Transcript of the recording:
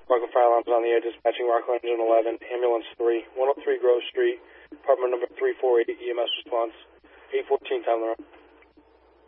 Rockland Fire Alarm's on the air, dispatching Rockland Engine 11, Ambulance 3, 103 Grove Street, apartment number 348, EMS response, 8:14, time to run.